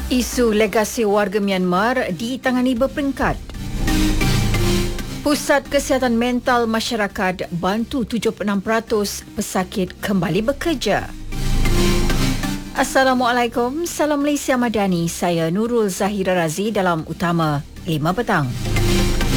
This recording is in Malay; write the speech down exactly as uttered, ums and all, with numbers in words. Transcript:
Isu legasi warga Myanmar ditangani berperingkat. Pusat Kesihatan Mental Masyarakat bantu tujuh puluh enam peratus pesakit kembali bekerja. Assalamualaikum, Salam Malaysia Madani. Saya Nurul Zahira Razi dalam Utama lima petang.